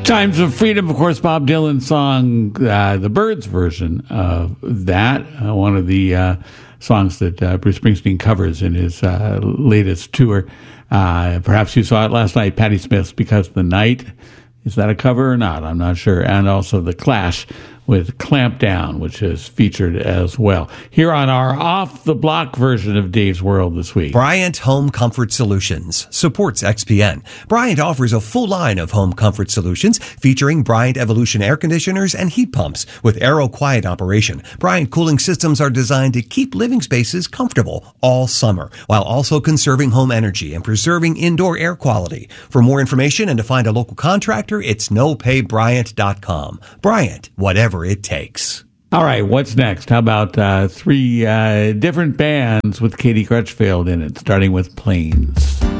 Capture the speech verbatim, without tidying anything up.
Chimes of Freedom, of course, Bob Dylan's song, uh, the Byrds version of that, uh, one of the uh, songs that uh, Bruce Springsteen covers in his uh, latest tour. Uh, perhaps you saw it last night, Patti Smith's Because the Night. Is that a cover or not? I'm not sure. And also The Clash with Clamp Down, which is featured as well. Here on our off-the-block version of Dave's World this week. Bryant Home Comfort Solutions supports X P N. Bryant offers a full line of home comfort solutions featuring Bryant Evolution air conditioners and heat pumps with Aero Quiet operation. Bryant cooling systems are designed to keep living spaces comfortable all summer, while also conserving home energy and preserving indoor air quality. For more information and to find a local contractor, it's no pay bryant dot com. Bryant, whatever it takes. All right, what's next? How about uh, three uh, different bands with Katie Crutchfield in it, starting with Planes?